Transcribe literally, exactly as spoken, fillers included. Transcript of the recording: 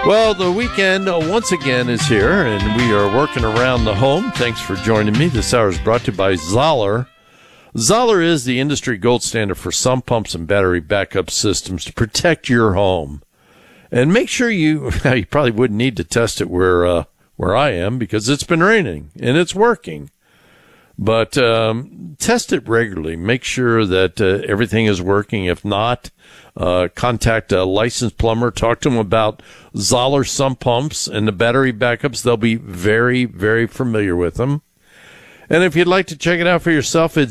Well, the weekend uh, once again is here, and we are working around the home. Thanks for joining me. This hour is brought to you by Zoller. Zoller is the industry gold standard for sump pumps and battery backup systems to protect your home. And make sure you, you probably wouldn't need to test it where, uh, where I am because it's been raining and it's working. But um, test it regularly. Make sure that uh, everything is working. If not, uh, contact a licensed plumber. Talk to them about Zoller sump pumps and the battery backups. They'll be very, very familiar with them. And if you'd like to check it out for yourself, it's